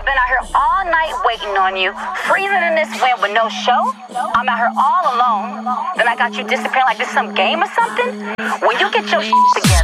I've been out here all night waiting on you, freezing in this wind with no show. I'm out here all alone. Then I got you disappearing like this some game or something. When you get your together.